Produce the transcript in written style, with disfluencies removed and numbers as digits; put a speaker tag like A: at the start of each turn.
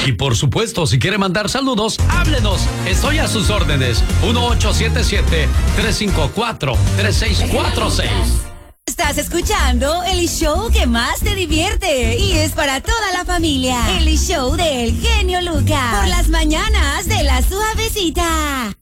A: Y por supuesto, si quiere mandar saludos, háblenos. Estoy a sus órdenes. 1877-354-3646.
B: Estás escuchando el show que más te divierte y es para toda la familia. El show del genio Lucas. Por las mañanas de La Suavecita.